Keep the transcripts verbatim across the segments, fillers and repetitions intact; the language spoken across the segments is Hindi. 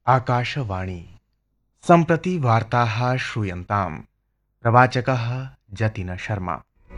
आकाशवाणी सम्प्रति वार्ताः श्रूयन्ताम्। प्रवाचकः जतिन शर्मा।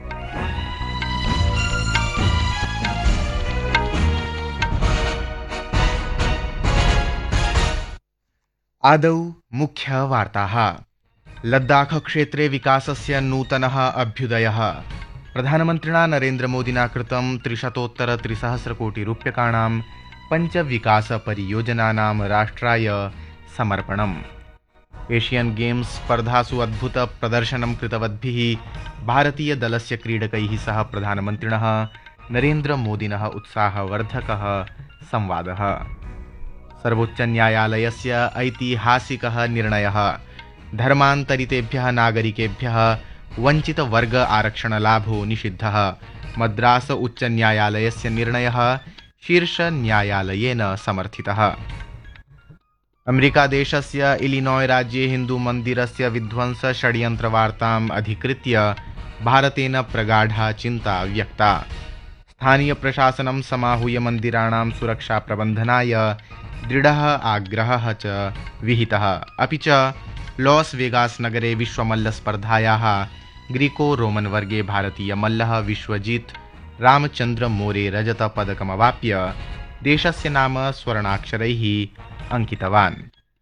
आदौ मुख्यवार्ताः। लद्दाखक्षेत्रे विकासस्य नूतनः अभ्युदयः। प्रधानमन्त्रिणा नरेन्द्रमोदिना कृतं त्रिशतोत्तरत्रिसहस्रकोटिरूप्यकाणां पञ्चविकासपरियोजनानां राष्ट्राय समर्पणम्। एशियन् गेम्स् स्पर्धासु अद्भुतप्रदर्शनं कृतवद्भिः भारतीयदलस्य क्रीडकैः सह प्रधानमन्त्रिणः नरेन्द्रमोदिनः उत्साहवर्धकः संवादः। सर्वोच्चन्यायालयस्य ऐतिहासिकः निर्णयः। धर्मान्तरितेभ्यः नागरिकेभ्यः वञ्चितवर्ग आरक्षणलाभो निषिद्धः। मद्रास उच्चन्यायालयस्य निर्णयः शीर्षन्यायालयेन समर्थितः। अमेरिकादेशस्य इलिनॉय राज्ये हिन्दुमन्दिरस्य विध्वंसषड्यन्त्रवार्ताम् अधिकृत्य भारतेन प्रगाढा चिन्ता व्यक्ता। स्थानीयप्रशासनं समाहूय मन्दिराणां सुरक्षाप्रबन्धनाय दृढः आग्रहः च विहितः। अपि च लॉस वेगास नगरे विश्वमल्लस्पर्धायाः ग्रीको रोमन वर्गे भारतीयमल्लः विश्वजीत् रामचन्द्रमोरे रजतपदकमवाप्य देशस्य नाम स्वर्णाक्षरैः अंकितवान्।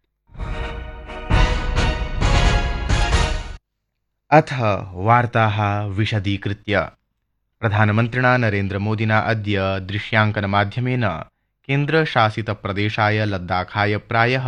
अथ वार्ताः विशदीकृत्य। प्रधानमन्त्रिणा नरेन्द्रमोदिना अद्य दृश्यांकनमाध्यमेन केन्द्रशासितप्रदेशाय लद्दाखाय प्रायः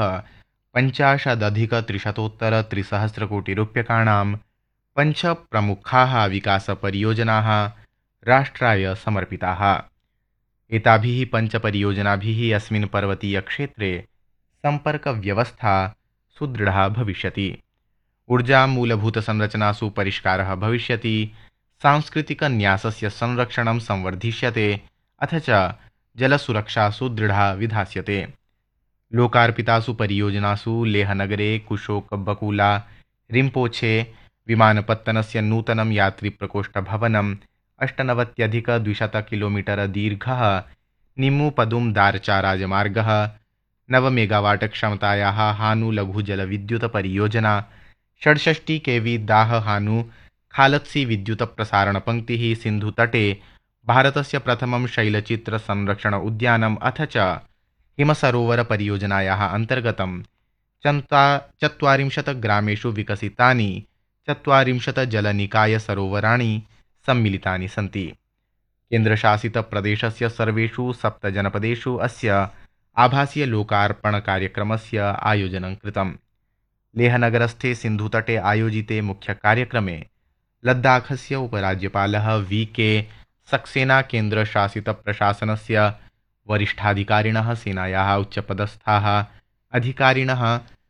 पञ्चाशदधिकत्रिशतोत्तरत्रिसहस्रकोटिरूप्यकाणां पञ्चप्रमुखाः विकासपरियोजनाः राष्ट्राय समर्पिताः। एताभिः पञ्चपरियोजनाभिः अस्मिन् पर्वतीयक्षेत्रे सम्पर्कव्यवस्था सुदृढा भविष्यति। ऊर्जा मूलभूतसंरचनासु परिष्कारः भविष्यति। सांस्कृतिकन्यासस्य संरक्षणं संवर्धिष्यते। अथ च जलसुरक्षा सुदृढा विधास्यते। लोकार्पितासु परियोजनासु लेहनगरे कुशोकबकुला रिम्पोछे विमानपत्तनस्य नूतनं यात्रिप्रकोष्ठभवनम्, अष्टनवत्यधिकद्विशत किलोमीटर दीर्घः निम्मुपदुम् दार्चा राजमार्गः, नव मेगावाट् क्षमतायाः हानु लघुजलविद्युतपरियोजना, षड्षष्टि केवी दाह हानु खालत्सी विद्युतप्रसारणपङ्क्तिः, सिन्धुतटे भारतस्य प्रथमं शैलचित्रसंरक्षण उद्यानम्, अथ च हिमसरोवरपरियोजनायाः अन्तर्गतं चन्ता चत्वारिंशत् ग्रामेषु विकसितानि चत्वारिंशत् जलनिकायसरोवराणि सम्मिलितानि सन्ति। केन्द्रशासितप्रदेशस्य सर्वेषु सप्तजनपदेषु अस्य आभासीयलोकार्पणकार्यक्रमस्य आयोजनं कृतम्। लेहनगरस्थे सिन्धुतटे आयोजिते मुख्यकार्यक्रमे लद्दाखस्य उपराज्यपालः वी के सक्सेना, केन्द्रशासितप्रशासनस्य वरिष्ठाधिकारिणः, सेनायाः उच्चपदस्थाः अधिकारिणः,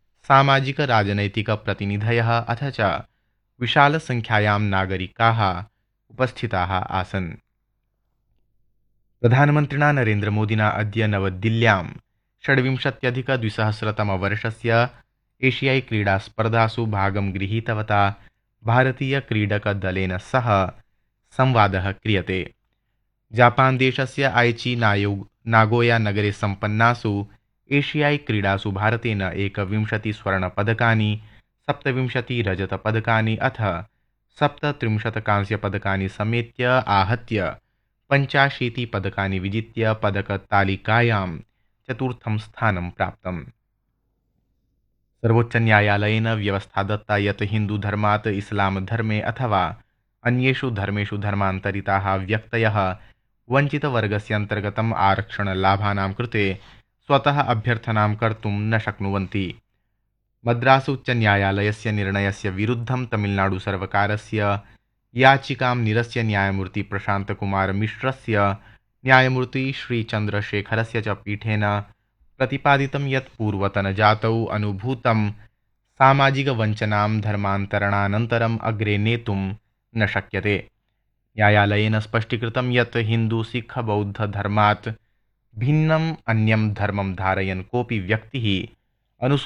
सामाजिकराजनैतिकप्रतिनिधयः अथ च विशालसंख्यायां नागरिकाः उपस्थिताः आसन्। प्रधानमन्त्रिणा नरेन्द्रमोदिना अद्य नवदिल्ल्यां षड्विंशत्यधिकद्विसहस्रतमवर्षस्य एशियाई क्रीडास्पर्धासु भागं गृहीतवता भारतीयक्रीडकदलेन सह संवादः क्रियते। जापान देशस्य आइची नायो नागोया नगरे सम्पन्नासु एशियाई क्रीडासु भारतेन एकविंशति स्वर्णपदकानि, सप्तविंशति रजतपदकानि अथ सप्तत्रिंशत् कांस्यपदकानि समेत्य आहत्य पञ्चाशीति पदकानि विजित्य पदकतालिकायां चतुर्थं स्थानं प्राप्तम्। सर्वोच्चन्यायालयेन व्यवस्था दत्ता यत् हिन्दुधर्मात् इस्लामधर्मे अथवा अन्येषु धर्मेषु धर्मान्तरिताः व्यक्तयः वञ्चितवर्गस्य अन्तर्गतम् आरक्षणलाभानां कृते स्वतः अभ्यर्थनां कर्तुं न शक्नुवन्ति। मद्रास उच्चन्यायालयस्य निर्णयस्य विरुद्धं तमिलनाडुसर्वकारस्य याचिकां निरस्य न्यायमूर्ति प्रशान्तकुमारमिश्रस्य न्यायमूर्ति श्रीचन्द्रशेखरस्य च पीठेन प्रतिपादितं यत् पूर्वतनजातौ अनुभूतं सामाजिकवञ्चनां धर्मान्तरणानन्तरम् अग्रे नेतुं न शक्यते। न्यायालयेन स्पष्टीकृतं यत् हिन्दू सिख बौद्ध धर्मात् भिन्नम् अन्यं धर्मं धारयन् कोऽपि व्यक्तिः